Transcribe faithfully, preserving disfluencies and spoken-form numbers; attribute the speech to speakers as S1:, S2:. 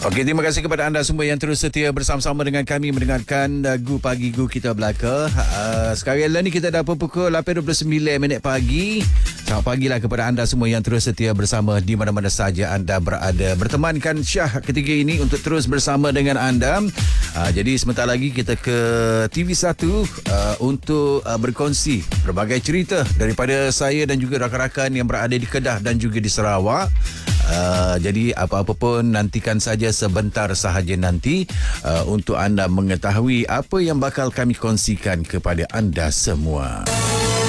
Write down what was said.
S1: Okey, terima kasih kepada anda semua yang terus setia bersama-sama dengan kami mendengarkan uh, Gu Pagi Gu Kita Belaka. Uh, sekarang ni kita dah pukul lapan dua puluh sembilan minit pagi. Selamat pagilah kepada anda semua yang terus setia bersama di mana-mana saja anda berada. Bertemankan Syah ketiga ini untuk terus bersama dengan anda. Uh, jadi sebentar lagi kita ke T V satu uh, untuk uh, berkongsi berbagai cerita daripada saya dan juga rakan-rakan yang berada di Kedah dan juga di Sarawak. Uh, jadi apa-apa pun nantikan saja sebentar sahaja nanti uh, untuk anda mengetahui apa yang bakal kami kongsikan kepada anda semua.